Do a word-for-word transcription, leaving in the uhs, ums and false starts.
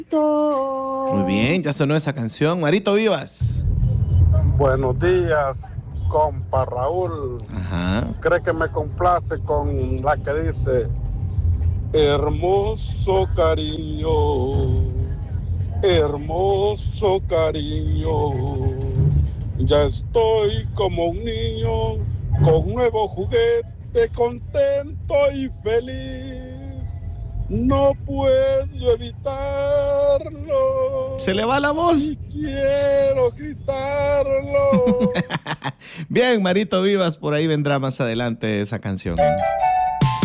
Muy bien, ya sonó esa canción. Marito Vivas. Buenos días, compa Raúl. Ajá. ¿Cree que me complace con la que dice: hermoso cariño, hermoso cariño, ya estoy como un niño con un nuevo juguete, contento y feliz, no puedo evitarlo. Se le va la voz. Y quiero gritarlo. Bien, Marito Vivas, por ahí vendrá más adelante esa canción.